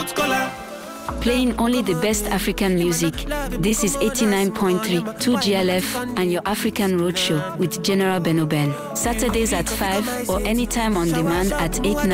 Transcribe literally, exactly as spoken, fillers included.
Playing only the best African music. This is eighty-nine point three, two G L F, and your African Roadshow with General Benobel. Saturdays at five or anytime on demand at eight.